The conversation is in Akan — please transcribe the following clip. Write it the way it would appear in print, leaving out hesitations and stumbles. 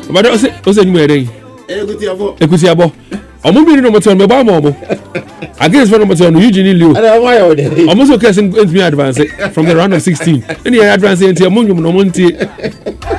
But also you wedding. Ekuti abo. Omo bi ni no moto me ba mo. Against for no moto no Eugene Liu. Almost okay, me advance from the round of 16. Any advance into a monum no monte.